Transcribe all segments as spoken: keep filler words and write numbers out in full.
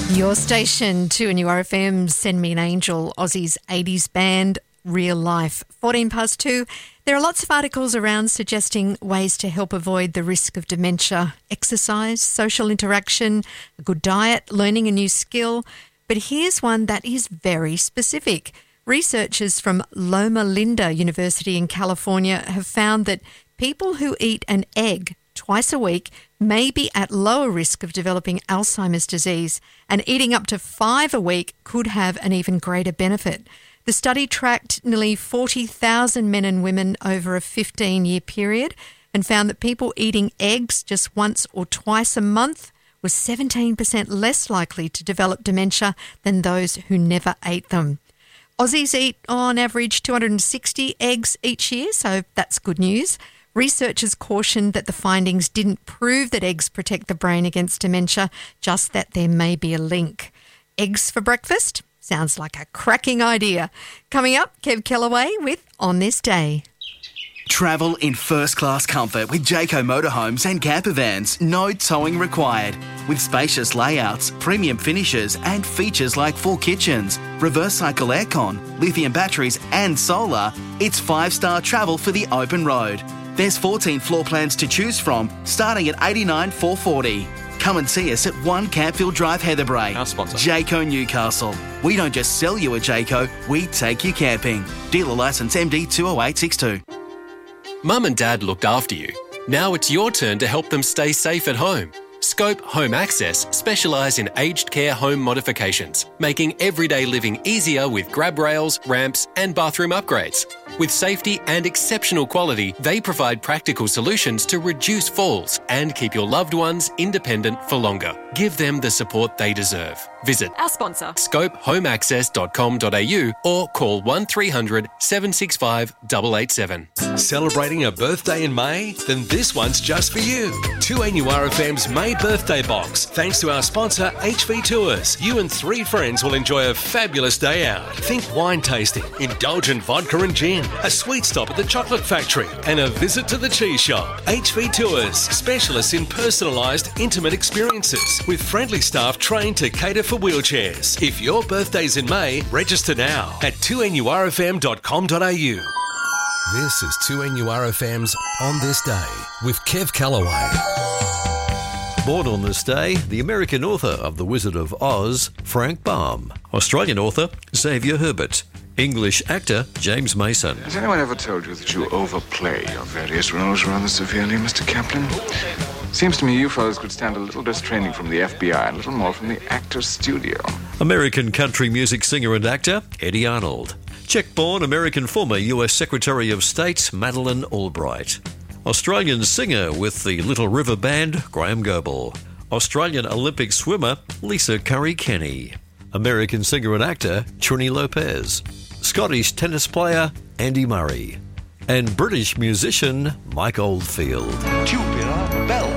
Your station, two N U R F M, Send Me an Angel, Aussie's eighties band, Real Life. fourteen past two. There are lots of articles around suggesting ways to help avoid the risk of dementia. Exercise, social interaction, a good diet, learning a new skill. But here's one that is very specific. Researchers from Loma Linda University in California have found that people who eat an egg twice a week may be at lower risk of developing Alzheimer's disease, and eating up to five a week could have an even greater benefit. The study tracked nearly forty thousand men and women over a fifteen-year period and found that people eating eggs just once or twice a month was seventeen percent less likely to develop dementia than those who never ate them. Aussies eat, on average, two hundred sixty eggs each year, so that's good news. Researchers cautioned that the findings didn't prove that eggs protect the brain against dementia, just that there may be a link. Eggs for breakfast? Sounds like a cracking idea. Coming up, Kev Kellaway with On This Day. Travel in first-class comfort with Jayco motorhomes and camper vans. No towing required. With spacious layouts, premium finishes and features like full kitchens, reverse cycle aircon, lithium batteries and solar, it's five-star travel for the open road. There's fourteen floor plans to choose from, starting at eighty-nine thousand four hundred forty dollars. Come and see us at one Campfield Drive, Heatherbrae. Our sponsor. Jayco Newcastle. We don't just sell you a Jayco, we take you camping. Dealer licence M D two oh eight six two. Mum and Dad looked after you. Now it's your turn to help them stay safe at home. Scope Home Access specialise in aged care home modifications, making everyday living easier with grab rails, ramps and bathroom upgrades. With safety and exceptional quality, they provide practical solutions to reduce falls and keep your loved ones independent for longer. Give them the support they deserve. Visit our sponsor, scope home access dot com dot a u or call one three hundred seven six five eight eight seven. Celebrating a birthday in May? Then this one's just for you. two N U R F M's May Birthday Box. Thanks to our sponsor, H V Tours. You and three friends will enjoy a fabulous day out. Think wine tasting, indulgent vodka and gin, a sweet stop at the chocolate factory, and a visit to the cheese shop. H V Tours, specialists in personalised, intimate experiences, with friendly staff trained to cater for wheelchairs. If your birthday's in May, register now at two N U R F M dot com dot a u. This is two N U R F M's On This Day with Kev Kellaway. Born on this day, the American author of The Wizard of Oz, Frank Baum. Australian author, Xavier Herbert. English actor, James Mason. Has anyone ever told you that you overplay your various roles rather severely, Mister Kaplan? Seems to me you fellows could stand a little less training from the F B I and a little more from the actor's studio. American country music singer and actor, Eddie Arnold. Czech-born American former U S Secretary of State, Madeleine Albright. Australian singer with the Little River Band, Graham Goebel. Australian Olympic swimmer, Lisa Curry-Kenny. American singer and actor, Trini Lopez. Scottish tennis player, Andy Murray. And British musician, Mike Oldfield. Tubular bells.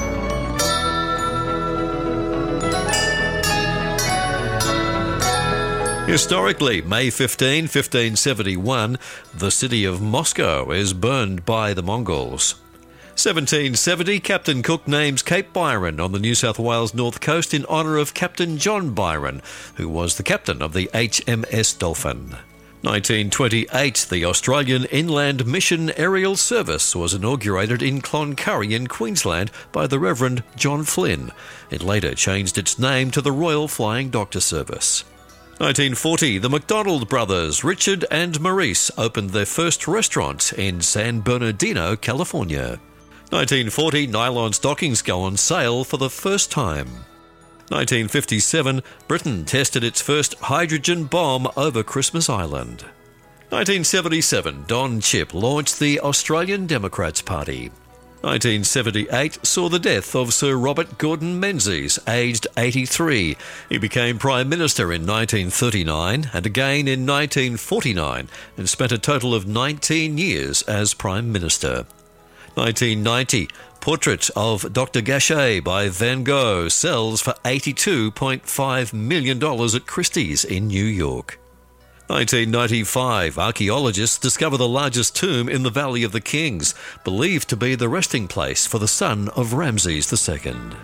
Historically, May fifteenth, fifteen seventy-one, the city of Moscow is burned by the Mongols. seventeen seventy, Captain Cook names Cape Byron on the New South Wales north coast in honour of Captain John Byron, who was the captain of the H M S Dolphin. nineteen twenty-eight, the Australian Inland Mission Aerial Service was inaugurated in Cloncurry in Queensland by the Reverend John Flynn. It later changed its name to the Royal Flying Doctor Service. nineteen forty, the McDonald brothers, Richard and Maurice, opened their first restaurant in San Bernardino, California. nineteen forty, nylon stockings go on sale for the first time. nineteen fifty-seven, Britain tested its first hydrogen bomb over Christmas Island. nineteen seventy-seven, Don Chipp launched the Australian Democrats Party. nineteen seventy-eight saw the death of Sir Robert Gordon Menzies, aged eighty-three. He became Prime Minister in nineteen thirty-nine and again in nineteen forty-nine and spent a total of nineteen years as Prime Minister. nineteen ninety, Portrait of Doctor Gachet by Van Gogh sells for eighty-two point five million dollars at Christie's in New York. nineteen ninety-five, archaeologists discover the largest tomb in the Valley of the Kings, believed to be the resting place for the son of Ramses the Second.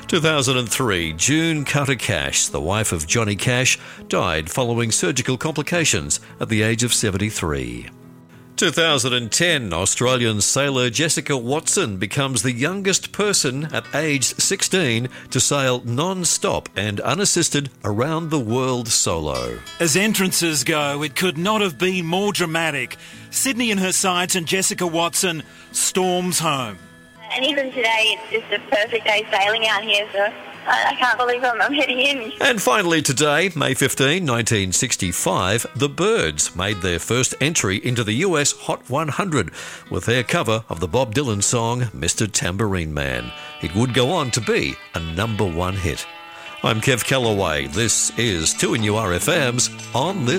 two thousand three, June Cutter Cash, the wife of Johnny Cash, died following surgical complications at the age of seventy-three. two thousand ten, Australian sailor Jessica Watson becomes the youngest person at age sixteen to sail non-stop and unassisted around the world solo. As entrances go, it could not have been more dramatic. Sydney and her sides and Jessica Watson storms home. And even today, it's just a perfect day sailing out here, so I, I can't believe I'm, I'm heading in. And finally today, May fifteenth, nineteen sixty-five, The Byrds made their first entry into the U S Hot one hundred with their cover of the Bob Dylan song Mister Tambourine Man. It would go on to be a number one hit. I'm Kev Callaway. This is two N U R F M's On This